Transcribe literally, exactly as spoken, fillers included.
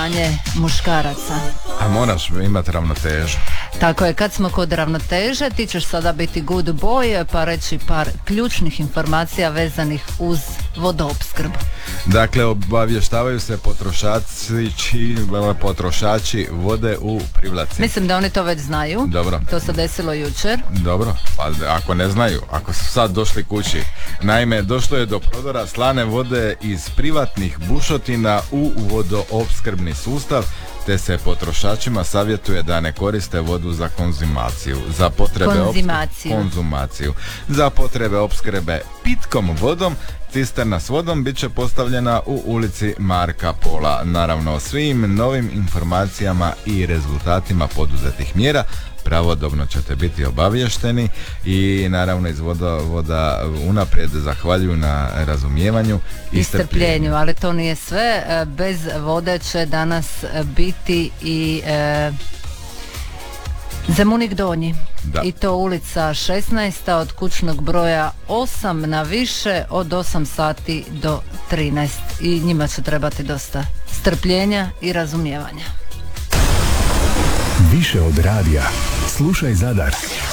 manje muškaraca. A moraš imati ravnotežu. Tako je, kad smo kod ravnoteže, ti ćeš sada biti good boy pa reći par ključnih informacija vezanih uz vodoopskrbu. Dakle, obavještavaju se potrošači, potrošači vode u privlaci. Mislim da oni to već znaju. Dobro. To se desilo jučer. Dobro, pa ako ne znaju, ako su sad došli kući. Naime, došlo je do prodora slane vode iz privatnih bušotina u vodoopskrbni sustav, te se potrošačima savjetuje da ne koriste vodu za konzumaciju. Za potrebe konzumaciju. Opskrbe, konzumaciju. Za potrebe opskrbe pitkom vodom, cisterna s vodom bit će postavljena u ulici Marka Pola. Naravno, o svim novim informacijama i rezultatima poduzetih mjera pravodobno ćete biti obavješteni i naravno iz voda, voda unaprijed zahvaljuju na razumijevanju i strpljenju. Ali to nije sve, bez vode će danas biti i e, Zemunik Donji. Da. I to ulica šesnaest od kućnog broja osam na više od osam sati do trinaest i njima će trebati dosta strpljenja i razumijevanja. Više od radija. Slušaj Zadar.